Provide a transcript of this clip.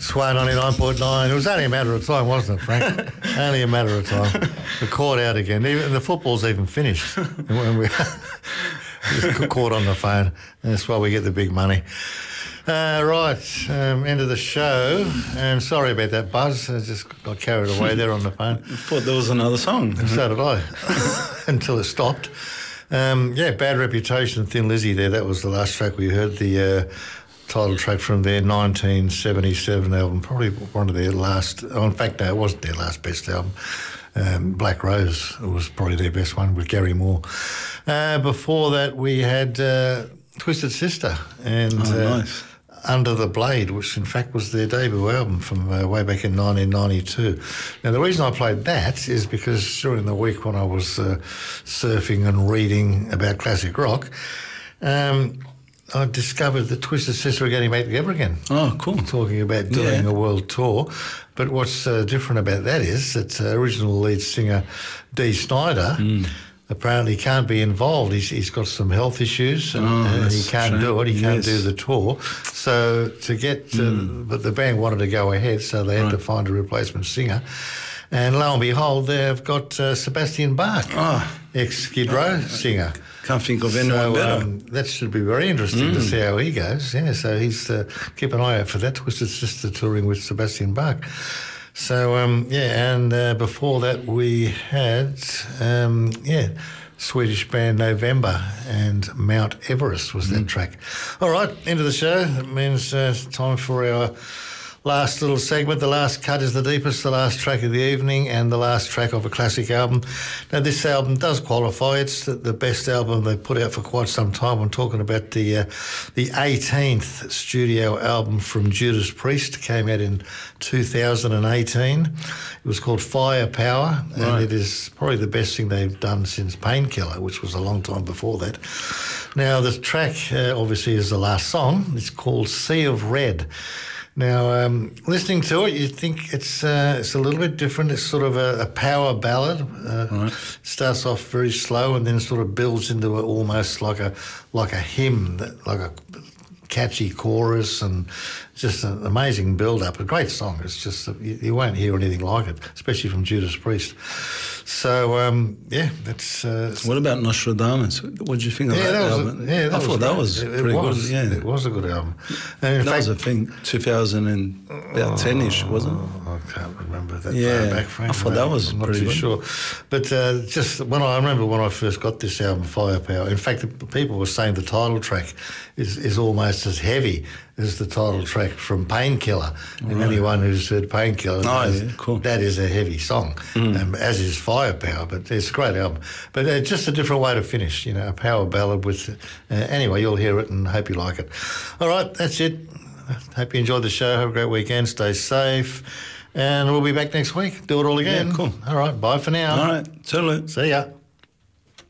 Sway 99.9. It was only a matter of time, wasn't it, Frank? Only a matter of time. The caught out again. Even the football's even finished. When we caught on the phone. That's why we get the big money. End of the show. And sorry about that, Buzz. I just got carried away there on the phone. I thought there was another song. So did I, until it stopped. Bad Reputation, Thin Lizzy there. That was the last track we heard, the title track from their 1977 album, probably one of their last. Oh, in fact, no, it wasn't their last best album. Black Rose was probably their best one with Gary Moore. Before that, we had Twisted Sister and nice. Under the Blade, which in fact was their debut album from way back in 1992. Now, the reason I played that is because during the week when I was surfing and reading about classic rock, I discovered that Twisted Sister are getting back together again. Oh, cool. Talking about doing a world tour. But what's different about that is that original lead singer Dee Snider apparently can't be involved. He's got some health issues and he can't do it. He can't do the tour. So to get, but the band wanted to go ahead, so they had to find a replacement singer. And lo and behold, they've got Sebastian Bach, ex-Skid Row singer. Can't think of anyone better. That should be very interesting to see how he goes. Yeah, so he's keep an eye out for that. Twisted Sister touring with Sebastian Bach. So, and before that we had, Swedish band November and Mount Everest was that track. All right, end of the show. That means time for our last little segment. The last cut is the deepest, the last track of the evening and the last track of a classic album. Now, this album does qualify. It's the best album they've put out for quite some time. I'm talking about the 18th studio album from Judas Priest. Came out in 2018. It was called Firepower, and it is probably the best thing they've done since Painkiller, which was a long time before that. Now, the track, obviously, is the last song. It's called Sea of Red. Now, listening to it, you think it's a little bit different. It's sort of a power ballad. Starts off very slow and then sort of builds into almost like a hymn, like a catchy chorus, and just an amazing build-up. A great song. It's just you won't hear anything like it, especially from Judas Priest. So, that's... what about Nostradamus? What did you think of that album? I thought that was pretty good. Yeah, it was a good album. And that was, I think, 2010-ish, wasn't it? I can't remember that far back, Frank. I thought that was I'm not pretty too good. sure. But just I remember when I first got this album, Firepower, in fact, people were saying the title track is almost as heavy as the title track from Painkiller. And anyone who's heard Painkiller knows that is a heavy song, as is Firepower. But it's a great album. But just a different way to finish, a power ballad with... anyway, you'll hear it and hope you like it. All right, that's it. Hope you enjoyed the show. Have a great weekend. Stay safe. And we'll be back next week. Do it all again. Yeah, cool. All right, bye for now. All right, toodaloo. See ya.